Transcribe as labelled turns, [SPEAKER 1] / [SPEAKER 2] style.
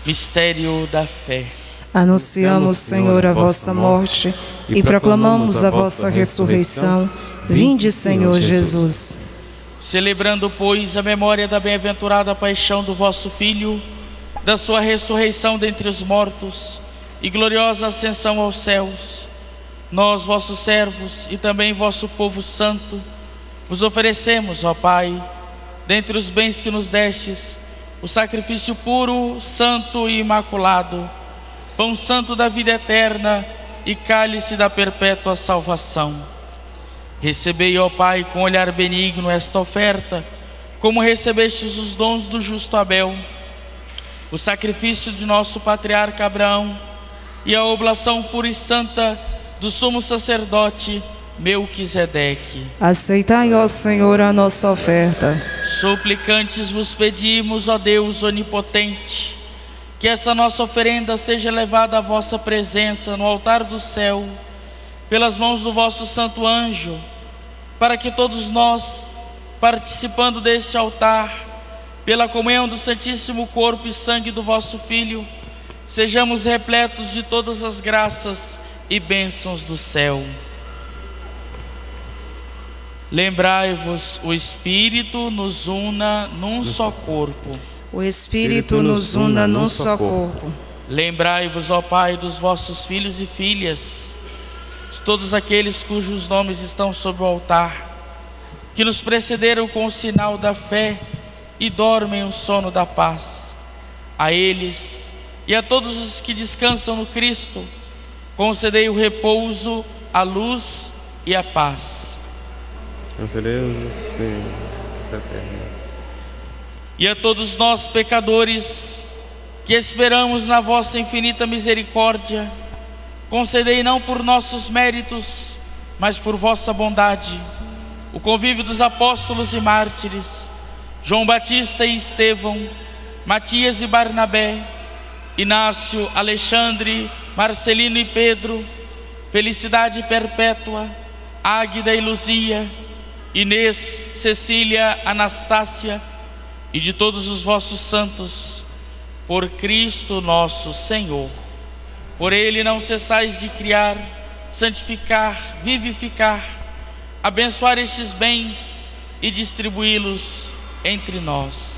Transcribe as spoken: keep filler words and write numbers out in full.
[SPEAKER 1] Mistério da fé.
[SPEAKER 2] Anunciamos, Senhor, a vossa morte e proclamamos a vossa ressurreição. Vinde, Senhor Jesus.
[SPEAKER 1] Celebrando, pois, a memória da bem-aventurada paixão do vosso Filho, da sua ressurreição dentre os mortos e gloriosa ascensão aos céus, nós, vossos servos, e também vosso povo santo, vos oferecemos, ó Pai, dentre os bens que nos destes, o sacrifício puro, santo e imaculado, pão santo da vida eterna e cálice da perpétua salvação. Recebei, ó Pai, com olhar benigno esta oferta, como recebestes os dons do justo Abel, o sacrifício de nosso patriarca Abraão e a oblação pura e santa do sumo sacerdote Melquisedeque.
[SPEAKER 2] Aceitai, ó Senhor, a nossa oferta.
[SPEAKER 1] Suplicantes vos pedimos, ó Deus onipotente, que essa nossa oferenda seja levada à vossa presença no altar do céu, pelas mãos do vosso santo anjo, para que todos nós, participando deste altar, pela comunhão do santíssimo corpo e sangue do vosso Filho, sejamos repletos de todas as graças e bênçãos do céu. Lembrai-vos, o Espírito nos una num só corpo.
[SPEAKER 2] O Espírito nos una num só corpo.
[SPEAKER 1] Lembrai-vos, ó Pai, dos vossos filhos e filhas, de todos aqueles cujos nomes estão sobre o altar, que nos precederam com o sinal da fé e dormem o sono da paz. A eles e a todos os que descansam no Cristo, concedei o repouso, a luz e a paz.
[SPEAKER 3] Concedei-nos, Senhor, eterna.
[SPEAKER 1] E a todos nós, pecadores, que esperamos na vossa infinita misericórdia, concedei não por nossos méritos, mas por vossa bondade, o convívio dos apóstolos e mártires, João Batista e Estevão, Matias e Barnabé, Inácio, Alexandre, Marcelino e Pedro, Felicidade Perpétua, Águida e Luzia, Inês, Cecília, Anastácia e de todos os vossos santos, por Cristo nosso Senhor. Por Ele não cessais de criar, santificar, vivificar, abençoar estes bens e distribuí-los entre nós.